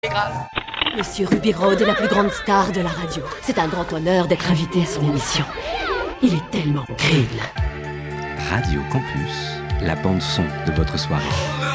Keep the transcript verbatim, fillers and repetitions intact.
grave. Monsieur Ruby Road est la plus grande star de la radio. C'est un grand honneur d'être invité à son émission. Il est tellement crédible. Radio Campus, la bande son de votre soirée.